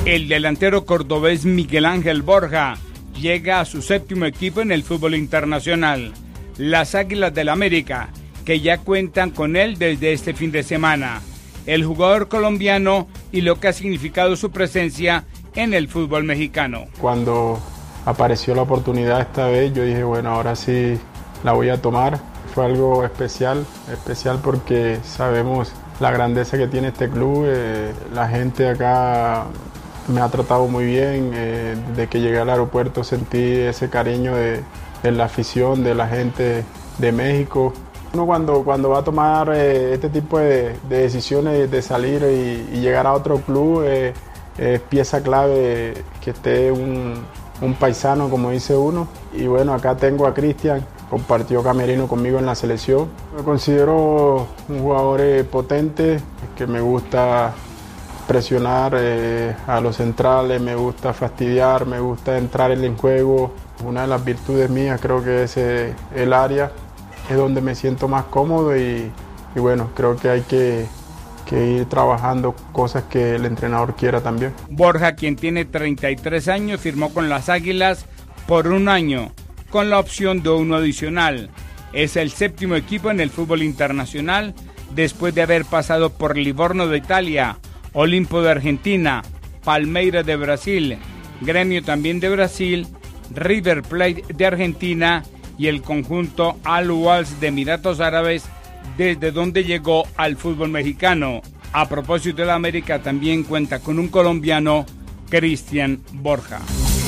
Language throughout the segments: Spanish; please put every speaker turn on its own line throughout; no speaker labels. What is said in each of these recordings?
El delantero cordobés Miguel Ángel Borja llega a su séptimo equipo en el fútbol internacional, las Águilas del América, que ya cuentan con él desde este fin de semana. El jugador colombiano y lo que ha significado su presencia en el fútbol mexicano.
Cuando apareció la oportunidad esta vez, yo dije, bueno, ahora sí la voy a tomar. Fue algo especial porque sabemos la grandeza que tiene este club. La gente acá me ha tratado muy bien. Desde que llegué al aeropuerto sentí ese cariño de la afición, de la gente de México. Uno cuando va a tomar este tipo de decisiones de salir y llegar a otro club, es pieza clave que esté un paisano, como dice uno. Y bueno, acá tengo a Cristian, compartió camerino conmigo en la selección. Me considero un jugador potente, que me gusta presionar a los centrales, me gusta fastidiar, me gusta entrar en el juego. Una de las virtudes mías creo que es el área, es donde me siento más cómodo y bueno, creo que hay que ir trabajando cosas que el entrenador quiera también.
Borja, quien tiene 33 años, firmó con las Águilas por 1 año, con la opción de uno adicional. Es el séptimo equipo en el fútbol internacional, después de haber pasado por Livorno de Italia, Olimpo de Argentina, Palmeiras de Brasil, Gremio también de Brasil, River Plate de Argentina y el conjunto Al-Wals de Emiratos Árabes, desde donde llegó al fútbol mexicano. A propósito de la América, también cuenta con un colombiano, Cristian Borja.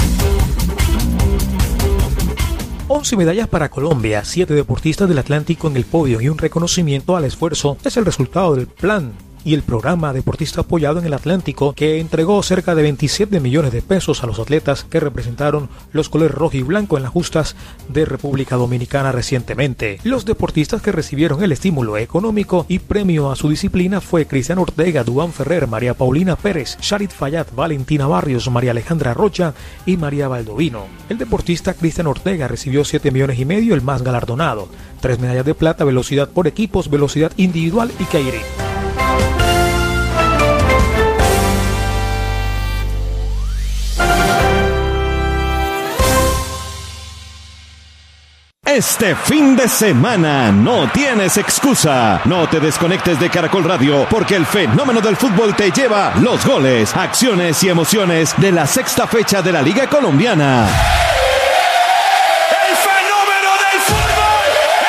11 medallas para Colombia, 7 deportistas del Atlántico en el podio y un reconocimiento al esfuerzo es el resultado del plan y el programa Deportista Apoyado en el Atlántico, que entregó cerca de 27 millones de pesos a los atletas que representaron los colores rojo y blanco en las justas de República Dominicana recientemente. Los deportistas que recibieron el estímulo económico y premio a su disciplina fue Cristian Ortega, Duván Ferrer, María Paulina Pérez, Sharit Fayad, Valentina Barrios, María Alejandra Rocha y María Baldovino. El deportista Cristian Ortega recibió 7 millones y medio, el más galardonado, 3 medallas de plata, velocidad por equipos, velocidad individual y Keirin.
Este fin de semana no tienes excusa. No te desconectes de Caracol Radio, porque el fenómeno del fútbol te lleva los goles, acciones y emociones de la sexta fecha de la Liga Colombiana.
¡El fenómeno del fútbol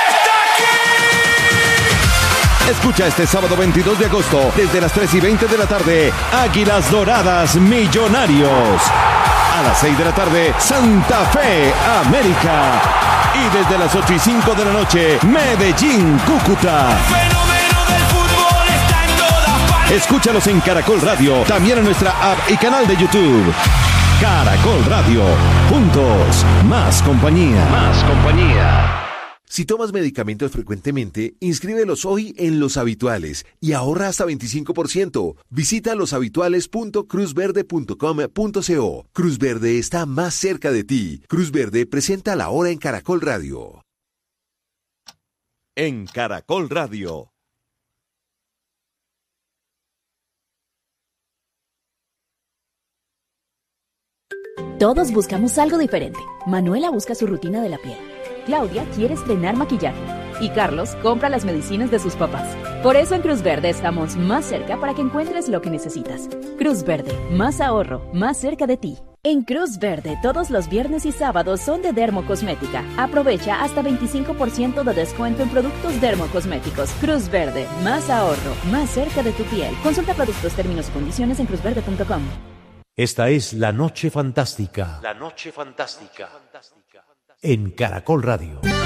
está aquí!
Escucha este sábado 22 de agosto, desde las 3:20 de la tarde, Águilas Doradas Millonarios. A las 6 de la tarde, Santa Fe América. Y desde las 8:05 de la noche, Medellín Cúcuta.
El fenómeno del fútbol está en todas partes.
Escúchalos en Caracol Radio, también en nuestra app y canal de YouTube. Caracol Radio. Juntos, más compañía. Más compañía.
Si tomas medicamentos frecuentemente, inscríbelos hoy en Los Habituales y ahorra hasta 25%. Visita loshabituales.cruzverde.com.co. Cruz Verde está más cerca de ti. Cruz Verde presenta La Hora en Caracol Radio.
En Caracol Radio.
Todos buscamos algo diferente. Manuela busca su rutina de la piel. Claudia quiere estrenar maquillaje y Carlos compra las medicinas de sus papás. Por eso en Cruz Verde estamos más cerca para que encuentres lo que necesitas. Cruz Verde, más ahorro, más cerca de ti. En Cruz Verde, todos los viernes y sábados son de Dermocosmética. Aprovecha hasta 25% de descuento en productos dermocosméticos. Cruz Verde, más ahorro, más cerca de tu piel. Consulta productos, términos y condiciones en cruzverde.com.
Esta es La Noche Fantástica. La Noche Fantástica. En Caracol Radio.